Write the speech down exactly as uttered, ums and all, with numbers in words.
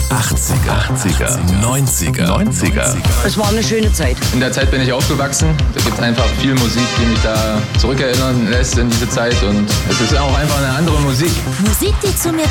achtziger, achtziger, neunziger, neunziger. Es war eine schöne Zeit. In der Zeit bin ich aufgewachsen. Da gibt es einfach viel Musik, die mich da zurückerinnern lässt in diese Zeit. Und es ist auch einfach eine andere Musik. Musik, die zu mir